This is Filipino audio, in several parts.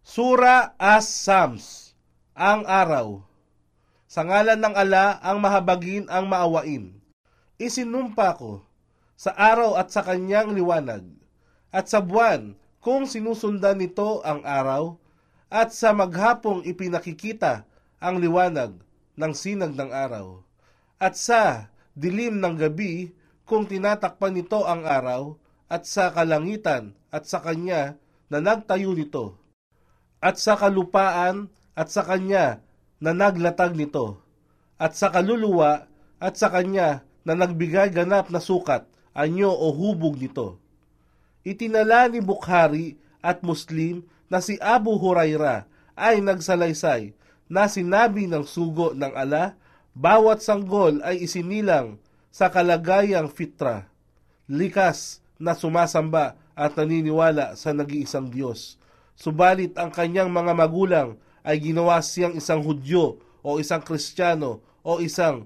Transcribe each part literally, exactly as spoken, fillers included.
Sura As-Sams, ang araw. Sa ngalan ng Ala ang mahabagin ang maawain. Isinumpa ko sa araw at sa kanyang liwanag, at sa buwan kung sinusundan nito ang araw, at sa maghapong ipinakikita ang liwanag ng sinag ng araw, at sa dilim ng gabi kung tinatakpan nito ang araw, at sa kalangitan at sa kanya na nagtayo nito, at sa kalupaan at sa kanya na naglatag nito, at sa kaluluwa at sa kanya na nagbigay ganap na sukat, anyo o hubog nito. Itinala ni Bukhari at Muslim na si Abu Huraira ay nagsalaysay na sinabi ng sugo ng Ala, bawat sanggol ay isinilang sa kalagayang fitra, likas na sumasamba at naniniwala sa nag-iisang Diyos. Subalit ang kanyang mga magulang ay ginawa siyang isang Hudyo o isang Kristiyano o isang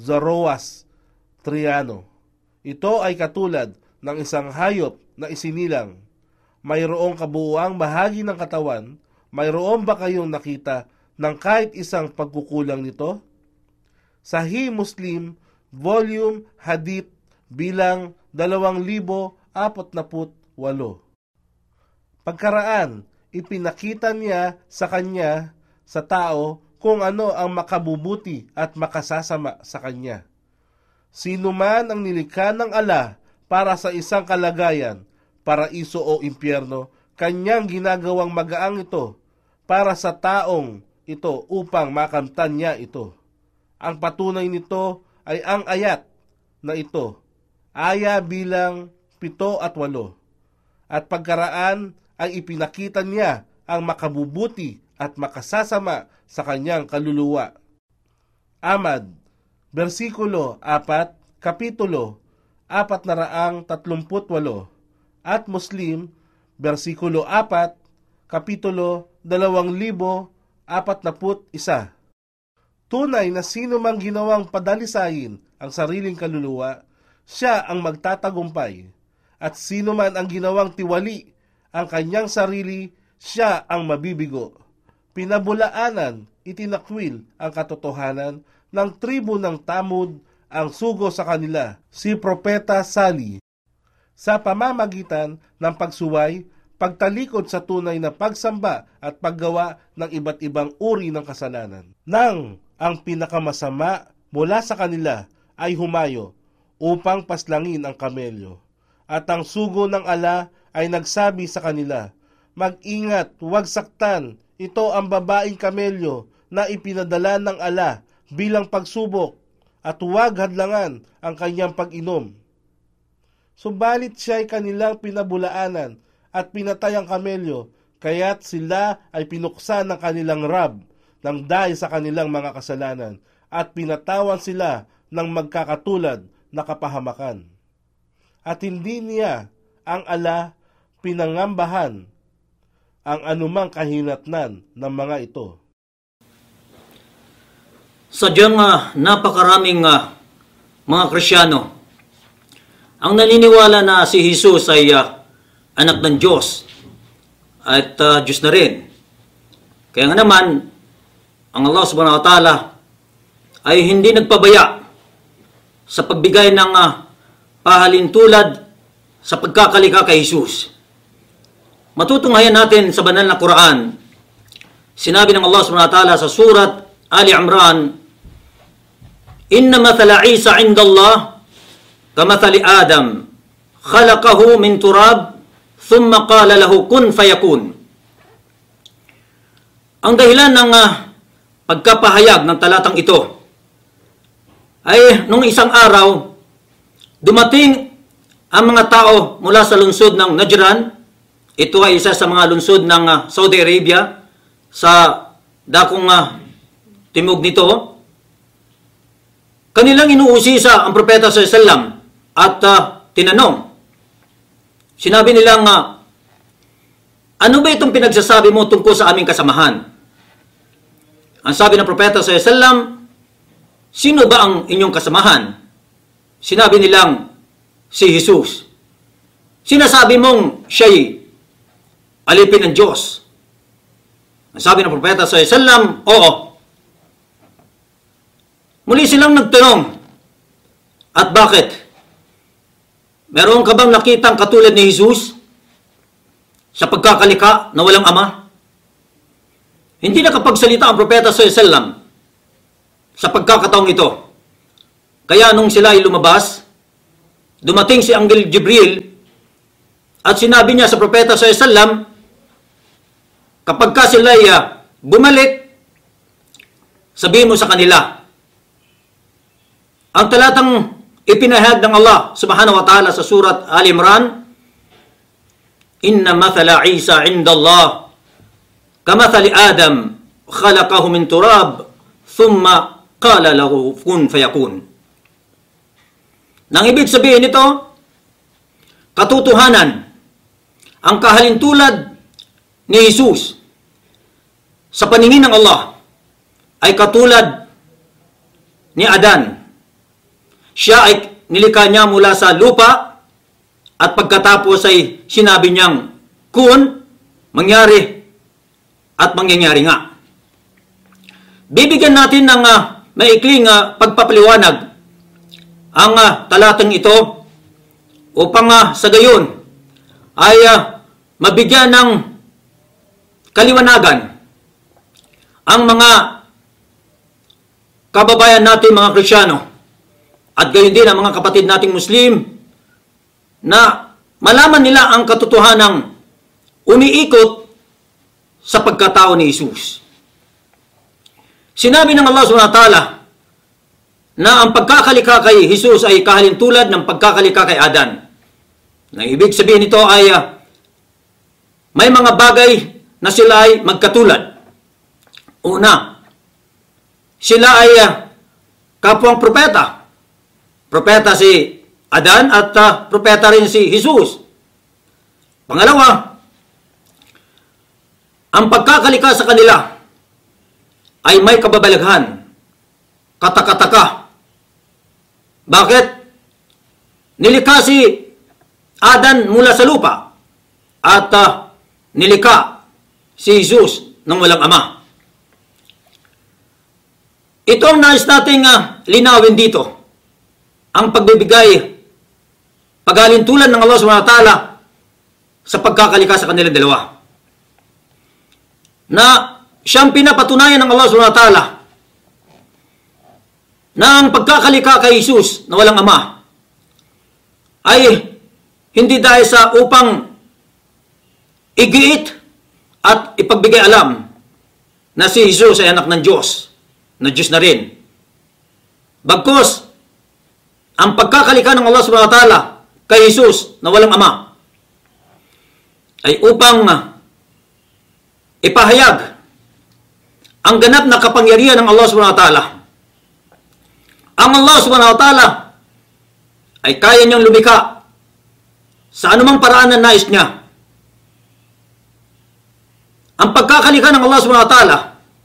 Zoroastriano. Ito ay katulad ng isang hayop na isinilang. Mayroong kabuuang bahagi ng katawan, mayroon ba kayong nakita ng kahit isang pagkukulang nito? Sahih Muslim, Volume Hadith, bilang dalawang libo apat na put walo. Pagkaraan, ipinakita niya sa kanya, sa tao, kung ano ang makabubuti at makasasama sa kanya. Sino man ang nilikha ng Ala para sa isang kalagayan, paraiso o impyerno, kanyang ginagawang magaang ito para sa taong ito upang makamtan niya ito. Ang patunay nito ay ang ayat na ito, aya bilang pito at walo. At pagkaraan ay ipinakita niya ang makabubuti at makasasama sa kanyang kaluluwa. Ahmad, versikulo apat, kapitulo apat na raang tatlumput walo, at Muslim, versikulo apat, kapitulo dalawang libo apat na put isa. Tunay na sino mang ginawang padalisayin ang sariling kaluluwa, siya ang magtatagumpay, at sino man ang ginawang tiwali ang kanyang sarili, siya ang mabibigo. Pinabulaanan, itinakwil ang katotohanan ng tribo ng Tamud, ang sugo sa kanila, si Propeta Sali, sa pamamagitan ng pagsuway, pagtalikod sa tunay na pagsamba at paggawa ng iba't ibang uri ng kasalanan. Nang ang pinakamasama mula sa kanila ay humayo upang paslangin ang kamelyo, at ang sugo ng Ala ay nagsabi sa kanila, mag-ingat, huwag saktan, ito ang babaeng kamelyo na ipinadala ng Ala bilang pagsubok, at huwag hadlangan ang kanyang pag-inom. Subalit siya'y kanilang pinabulaanan at pinatay ang kamelyo, kaya't sila ay pinuksan ng kanilang Rab ng dahil sa kanilang mga kasalanan, at pinatawan sila ng magkakatulad na kapahamakan. At hindi niya ang Ala pinangambahan ang anumang kahinatnan ng mga ito. Sadyang uh, napakaraming uh, mga Kristyano ang naniniwala na si Jesus ay uh, anak ng Diyos at uh, Diyos na rin. Kaya nga naman, ang Allah subhanahu wa ta'ala ay hindi nagpabaya sa pagbigay ng uh, pahalintulad sa pagkakalikha kay Jesus. Matutunghayan natin sa banal na Quran, sinabi ng Allah subhanahu wa ta'ala sa surat Ali Imran, inna mathala Isa indallah kamathali Adam, khalaqahu min turab, thumma qala lahu kun fayakun. Ang dahilan ng uh, pagkapahayag ng talatang ito ay nung isang araw, dumating ang mga tao mula sa lungsod ng Najran. Ito ay isa sa mga lungsod ng uh, Saudi Arabia, sa dakong uh, timog nito. Kanilang inuusisa ang propeta sallallahu alaihi wasallam at uh, tinanong. Sinabi nilang, uh, ano ba itong pinagsasabi mo tungkol sa aming kasamahan? Ang sabi ng propeta sallallahu alaihi wasallam, sino ba ang inyong kasamahan? Sinabi nilang, si Jesus. Sinasabi mong siya'y alipin ng Diyos. Sabi ng propeta sallallahu alaihi wasallam, oo. Muli silang nagtanong, at bakit? Meron ka bang nakitang katulad ni Jesus sa pagkakalika na walang ama? Hindi nakapagsalita ang propeta sallallahu alaihi wasallam sa pagkakataong ito. Kaya nung sila ay lumabas, dumating si Anghel Jibril at sinabi niya sa propeta sallallahu alaihi wasallam, kapag ka sila ay uh, bumalik, sabihin mo sa kanila, ang talatang ipinahayag ng Allah subhanahu wa ta'ala sa surat Al-Imran, inna mathala Isa inda Allah kamathali Adam khalaqahu min turab thumma qala lahu kun fayakun. Nang ibig sabihin nito, katotohanan, ang kahalintulad ni Jesus sa paningin ng Allah ay katulad ni Adan. Siya ay nilikha niya mula sa lupa at pagkatapos ay sinabi niyang kun, mangyari at mangyayari nga. Bibigyan natin ng uh, maikling uh, pagpapaliwanag ang uh, talatang ito upang uh, sa gayon ay uh, mabigyan ng kaliwanagan ang mga kababayan natin, mga Kristiyano, at gayon din ang mga kapatid nating Muslim, na malaman nila ang katotohanang umiikot sa pagkatao ni Jesus. Sinabi ng Allah subhanahu wa ta'ala na ang pagkakalikha kay Jesus ay kahalintulad ng pagkakalikha kay Adan. Na ibig sabihin nito ay uh, may mga bagay na sila ay magkatulad. Una, sila ay uh, kapwang propeta. Propeta si Adan at uh, propeta rin si Jesus. Pangalawa, ang pagkakalikha sa kanila ay may kababalaghan, katakataka. Bakit? Nilikha si Adan mula sa lupa at uh, nilikha si Jesus ng walang ama. Ito ang nais nating uh, linawin dito. Ang pagbibigay, paghalintulan ng Allah subhanahu wa ta'ala sa pagkakalikha sa kanilang dalawa. Na siyang pinapatunayan ng Allah subhanahu wa ta'ala na ang pagkakalikha kay Jesus na walang ama ay hindi dahil sa upang igiit at ipagbigay alam na si Jesus ay anak ng Diyos, na Diyos na rin. Bagkus, ang pagkakalikha ng Allah subhanahu wa ta'ala kay Jesus na walang ama ay upang ipahayag ang ganap na kapangyarihan ng Allah subhanahu wa ta'ala. Ang Allah subhanahu wa ta'ala ay kaya niyang lumikha sa anumang paraan na nais niya. Ang pagkakalikha ng Allah subhanahu wa ta'ala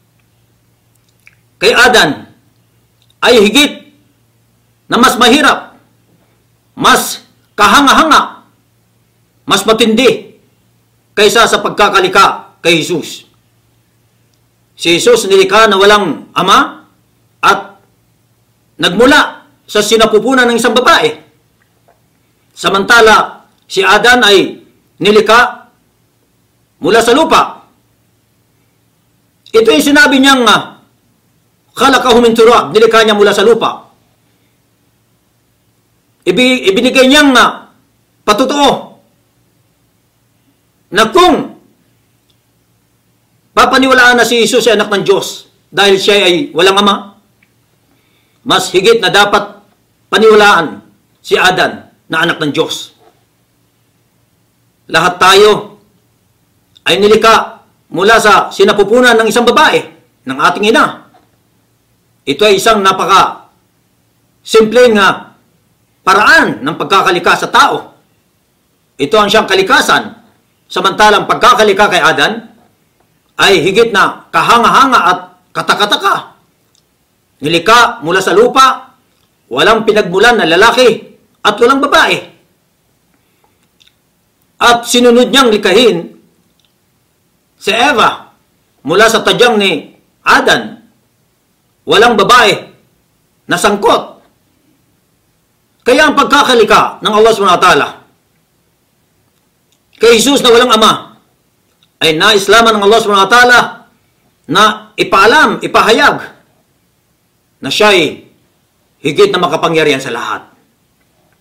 kay Adan ay higit na mas mahirap, mas kahanga-hanga, mas matindi kaysa sa pagkakalikha kay Jesus. Si Jesus nilikha na walang ama at nagmula sa sinapupunan ng isang babae. Samantala, si Adan ay nilikha mula sa lupa. Ito yung sinabi niyang uh, khalaqahu min turab, nilikha niya mula sa lupa. Ibinigay niyang uh, patotoo na kung papaniwalaan na si Jesus ay anak ng Diyos dahil siya ay walang ama, mas higit na dapat paniwalaan si Adan na anak ng Diyos. Lahat tayo ay nilikha mula sa sinapupunan ng isang babae, ng ating ina. Ito ay isang napaka simpleng uh, paraan ng pagkakalikha sa tao. Ito ang siyang kalikasan. Samantalang pagkakalikha kay Adan ay higit na kahanga-hanga at katakataka. Nilikha mula sa lupa, walang pinagmulan na lalaki at walang babae. At sinunod niyang likahin si Eva mula sa tadyang ni Adan, walang babae na sangkot. Kaya ang pagkakalika ng Allah subhanahu wa ta'ala kay Jesus na walang ama ay naislaman ng Allah subhanahu wa ta'ala na ipaalam, ipahayag na siya'y higit na makapangyarihan sa lahat.